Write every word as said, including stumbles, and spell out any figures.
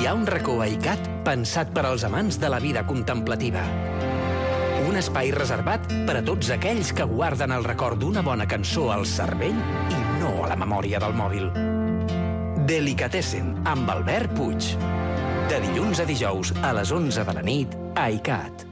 Hi ha un racó a ICAT pensat per als amants de la vida contemplativa. Un espai reservat per a tots aquells que guarden el record d'una bona cançó al cervell i no a la memòria del mòbil. Delicatessen, amb Albert Puig. De dilluns a dijous, a les onze de la nit, a ICAT.